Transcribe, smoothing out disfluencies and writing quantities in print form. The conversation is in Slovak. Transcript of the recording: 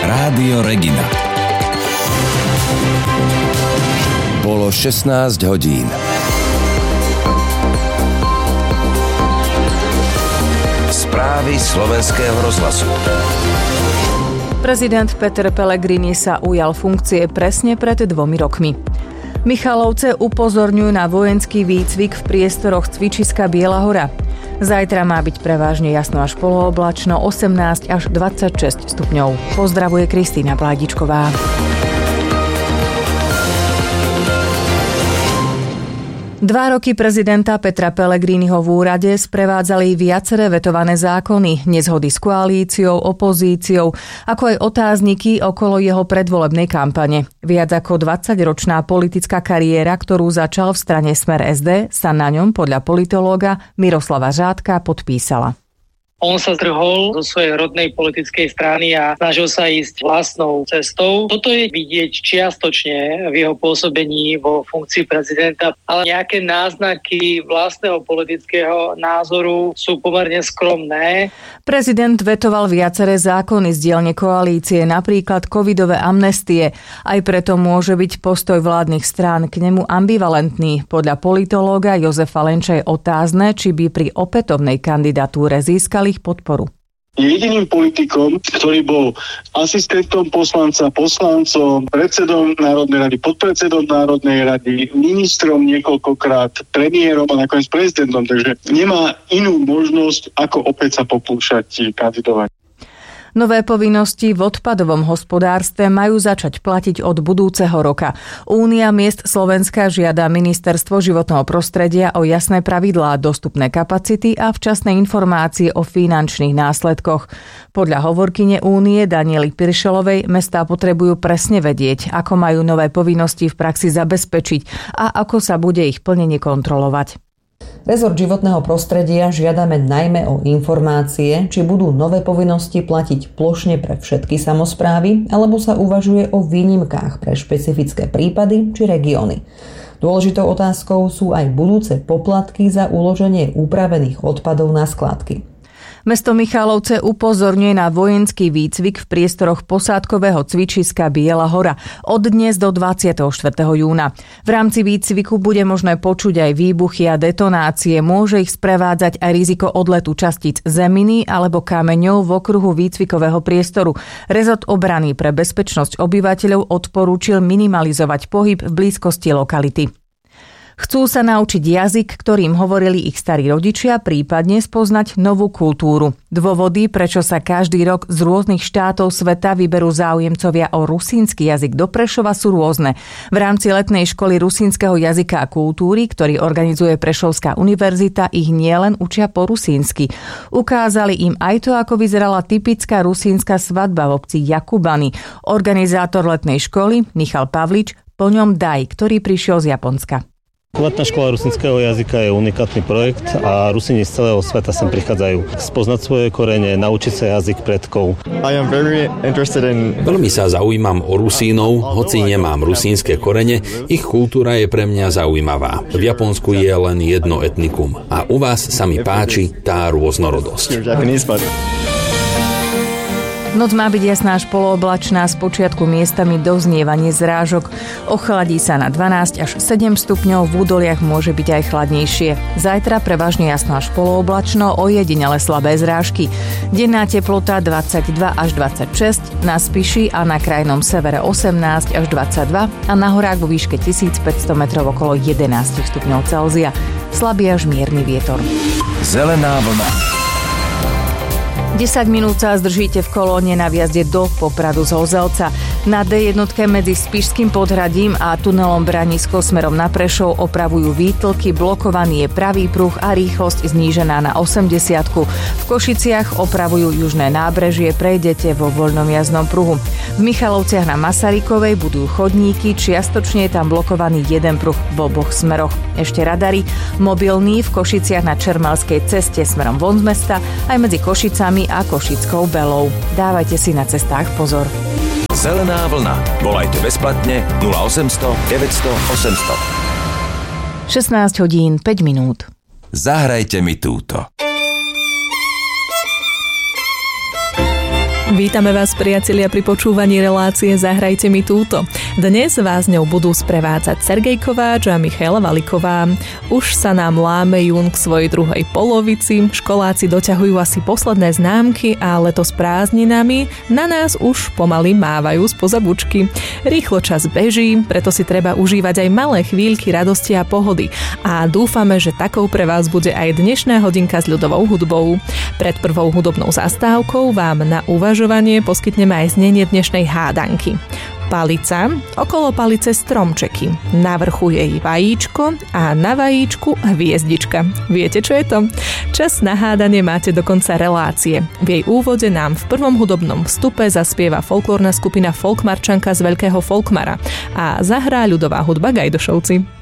Rádio Regina. Bolo 16 hodín. Správy Slovenského rozhlasu. Prezident Peter Pellegrini sa ujal funkcie presne pred 2 rokmi. Michalovce upozorňujú na vojenský výcvik v priestoroch cvičiska Biela hora. Zajtra má byť prevažne jasno až polooblačno, 18 až 26 stupňov. Pozdravuje Kristýna Pládičková. 2 roky prezidenta Petra Pellegriniho v úrade sprevádzali viaceré vetované zákony, nezhody s koalíciou, opozíciou, ako aj otázniky okolo jeho predvolebnej kampane. Viac ako 20-ročná politická kariéra, ktorú začal v strane Smer SD, sa na ňom podľa politológa Miroslava Žátka podpísala. On sa zdrhol zo svojej rodnej politickej strany a snažil sa ísť vlastnou cestou. Toto je vidieť čiastočne v jeho pôsobení vo funkcii prezidenta, ale nejaké náznaky vlastného politického názoru sú pomerne skromné. Prezident vetoval viaceré zákony z dielne koalície, napríklad covidové amnestie. Aj preto môže byť postoj vládnych strán k nemu ambivalentný. Podľa politológa Jozefa Lenča je otázne, či by pri opätovnej kandidatúre získali ich podporu. Je jediným politikom, ktorý bol asistentom poslanca, poslancom, predsedom Národnej rady, podpredsedom Národnej rady, ministrom niekoľkokrát, premiérom a nakoniec prezidentom. Takže nemá inú možnosť, ako opäť sa pokúšať kandidovať. Nové povinnosti v odpadovom hospodárstve majú začať platiť od budúceho roka. Únia miest Slovenska žiada Ministerstvo životného prostredia o jasné pravidlá, dostupné kapacity a včasné informácie o finančných následkoch. Podľa hovorkyne Únie Daniely Piršelovej mestá potrebujú presne vedieť, ako majú nové povinnosti v praxi zabezpečiť a ako sa bude ich plnenie kontrolovať. Rezort životného prostredia žiadame najmä o informácie, či budú nové povinnosti platiť plošne pre všetky samosprávy, alebo sa uvažuje o výnimkách pre špecifické prípady či regióny. Dôležitou otázkou sú aj budúce poplatky za uloženie upravených odpadov na skladky. Mesto Michalovce upozorňuje na vojenský výcvik v priestoroch posádkového cvičiska Biela hora od dnes do 24. júna. V rámci výcviku bude možné počuť aj výbuchy a detonácie. Môže ich sprevádzať aj riziko odletu častíc zeminy alebo kameňov v okruhu výcvikového priestoru. Rezort obrany pre bezpečnosť obyvateľov odporúčil minimalizovať pohyb v blízkosti lokality. Chcú sa naučiť jazyk, ktorým hovorili ich starí rodičia, prípadne spoznať novú kultúru. Dôvody, prečo sa každý rok z rôznych štátov sveta vyberú záujemcovia o rusínsky jazyk do Prešova, sú rôzne. V rámci letnej školy rusínskeho jazyka a kultúry, ktorý organizuje Prešovská univerzita, ich nielen učia po rusínsky. Ukázali im aj to, ako vyzerala typická rusínska svadba v obci Jakubany. Organizátor letnej školy, Michal Pavlič, po ňom Daj, ktorý prišiel z Japonska. Letná škola rusínskeho jazyka je unikátny projekt a Rusíni z celého sveta sem prichádzajú spoznať svoje korene, naučiť sa jazyk predkov. Veľmi sa zaujímam o Rusínov, hoci nemám rusínske korene, ich kultúra je pre mňa zaujímavá. V Japonsku je len jedno etnikum a u vás sa mi páči tá rôznorodosť. Noc má byť jasná až polooblačná, z počiatku miestami doznievanie zrážok. Ochladí sa na 12 až 7 stupňov, v údoliach môže byť aj chladnejšie. Zajtra prevažne jasno až polooblačno, ojedinele slabé zrážky. Denná teplota 22 až 26, na Spiši a na krajnom severe 18 až 22 a na horách vo výške 1500 metrov okolo 11 stupňov Celzia. Slabý až mierny vietor. Zelená vlna. 10 minút sa zdržíte v kolóne na vjazde do Popradu z Hozelca. Na D1 medzi Spišským podhradím a tunelom Branisko smerom na Prešov opravujú výtlky, blokovaný je pravý pruh a rýchlosť znížená na 80. V Košiciach opravujú južné nábrežie, prejdete vo voľnom jazdnom pruhu. V Michalovciach na Masarykovej budú chodníky, čiastočne je tam blokovaný jeden pruh v oboch smeroch. Ešte radary, mobilný v Košiciach na Čermalskej ceste smerom von z mesta, aj medzi Košicami a Košickou Belou. Dávajte si na cestách pozor. Zelená vlna. Volajte bezplatne 0800 900 800. 16 hodín 5 minút. Zahrajte mi túto. Vítame vás, priatelia, pri počúvaní relácie Zahrajte mi túto. Dnes vás ňou budú sprevádzať Sergej Kováč a Michaela Valiková. Už sa nám láme jún k svojej druhej polovici, školáci doťahujú asi posledné známky a leto s prázdninami na nás už pomaly mávajú spoza bučky. Rýchlo čas beží, preto si treba užívať aj malé chvíľky radosti a pohody. A dúfame, že takou pre vás bude aj dnešná hodinka s ľudovou hudbou. Pred prvou hudobnou zastávkou vám na uvažovanie poskytneme aj znenie dnešnej hádanky. Palica, okolo palice stromčeky, na vrchu jej vajíčko a na vajíčku hviezdička. Viete, čo je to? Čas na hádanie máte do konca relácie. V jej úvode nám v prvom hudobnom vstupe zaspieva folklórna skupina Folkmarčanka z Veľkého Folkmara a zahrá ľudová hudba Gajdošovci.